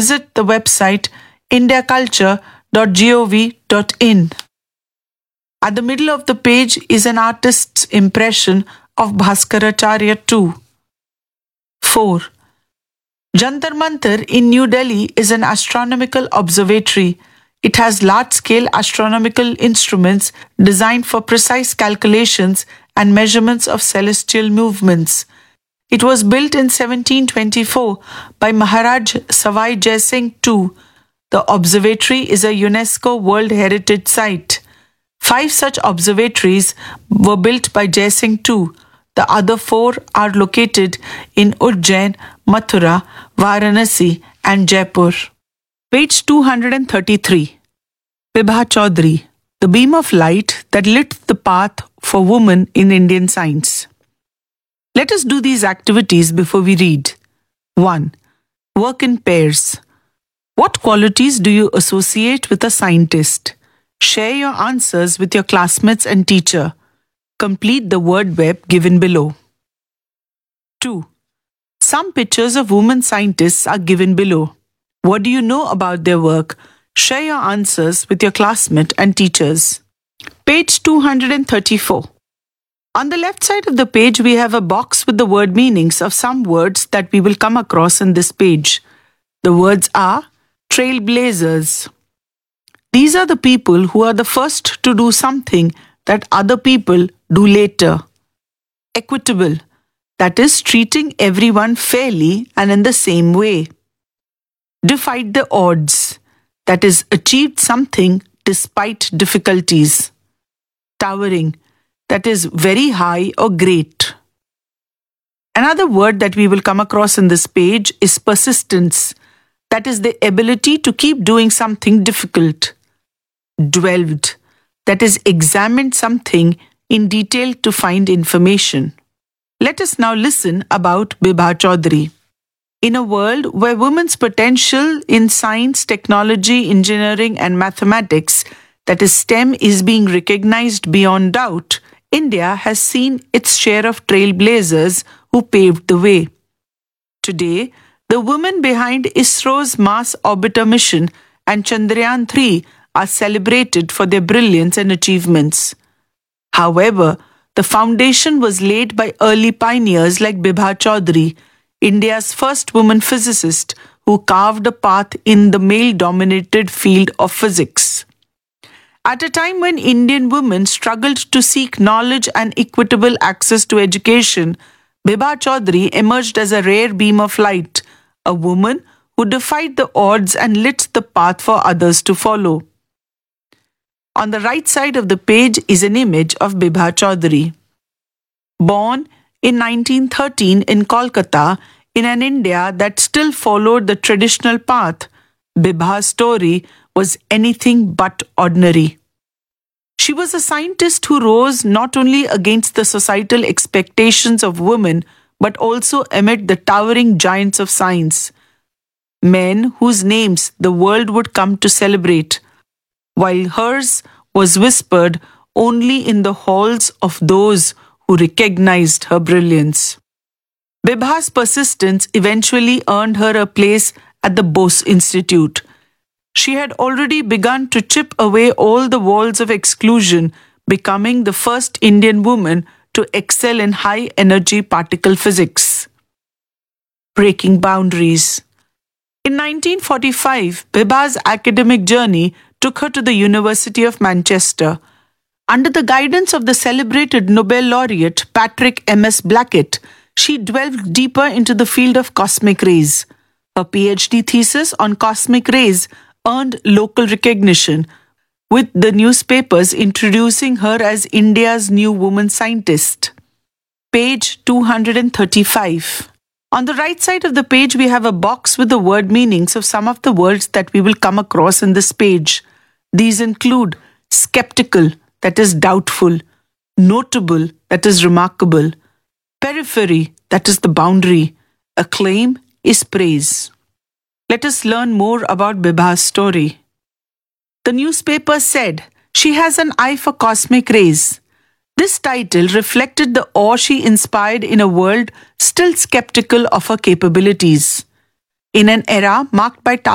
visit the website indiaculture.gov.in. At the middle of the page is an artist's impression of Bhaskaracharya too. 4. Jantar Mantar in New Delhi is an astronomical observatory. It has large-scale astronomical instruments designed for precise calculations and measurements of celestial movements. It was built in 1724 by Maharaj Savai Jai Singh II. The observatory is a UNESCO World Heritage Site. 5 such observatories were built by Jai Singh II. The other 4 are located in Ujjain, Mathura, Varanasi and Jaipur. Page 233. Bibha Chaudhary, the beam of light that lit the path for women in Indian science. Let us do these activities before we read. 1. Work in pairs. What qualities do you associate with a scientist? Share your answers with your classmates and teacher. Complete the word web given below. 2. Some pictures of women scientists are given below. What do you know about their work? Share your answers with your classmate and teachers. Page 234. On the left side of the page, we have a box with the word meanings of some words that we will come across in this page. The words are trailblazers. These are the people who are the first to do something that other people do later. Equitable, that is treating everyone fairly and in the same way. Defied the odds, that is achieved something despite difficulties. Towering, that is very high or great. Another word that we will come across in this page is persistence, that is the ability to keep doing something difficult. Dwelled, that is examined something in detail to find information. Let us now listen about Bibha Chaudhary. In a world where women's potential in science, technology, engineering and mathematics, that is STEM, is being recognized beyond doubt, India has seen its share of trailblazers who paved the way. Today, the women behind ISRO's Mars Orbiter mission and Chandrayaan-3 are celebrated for their brilliance and achievements. However, the foundation was laid by early pioneers like Bibha Chaudhary, India's first woman physicist who carved a path in the male-dominated field of physics. At a time when Indian women struggled to seek knowledge and equitable access to education, Bibha Chaudhary emerged as a rare beam of light, a woman who defied the odds and lit the path for others to follow. On the right side of the page is an image of Bibha Chaudhary. Born in 1913 in Kolkata, in an India that still followed the traditional path, Bibha's story was anything but ordinary. She was a scientist who rose not only against the societal expectations of women, but also amid the towering giants of science, men whose names the world would come to celebrate, while hers was whispered only in the halls of those who recognized her brilliance. Bibha's persistence eventually earned her a place at the Bose Institute. She had already begun to chip away all the walls of exclusion, becoming the first Indian woman to excel in high-energy particle physics. Breaking boundaries. In 1945, Bibha's academic journey took her to the University of Manchester. Under the guidance of the celebrated Nobel laureate Patrick M.S. Blackett, she delved deeper into the field of cosmic rays. Her PhD thesis on cosmic rays earned local recognition, with the newspapers introducing her as India's new woman scientist. Page 235. On the right side of the page, we have a box with the word meanings of some of the words that we will come across in this page. These include skeptical, that is doubtful, notable, that is remarkable, periphery, that is the boundary, acclaim is praise. Let us learn more about Bibha's story. The newspaper said, "She has an eye for cosmic rays." This title reflected the awe she inspired in a world still skeptical of her capabilities. In an era marked by